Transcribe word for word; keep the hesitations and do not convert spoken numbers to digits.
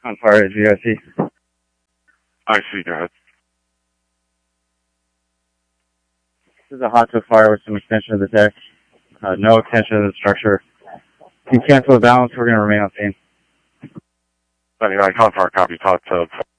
On fire at G I C. I see, go ahead. This is a hot tub fire with some extension of the deck. Uh, no extension of the structure. If you cancel the balance, we're going to remain on scene. ninety-nine, Confire, copy, hot tub.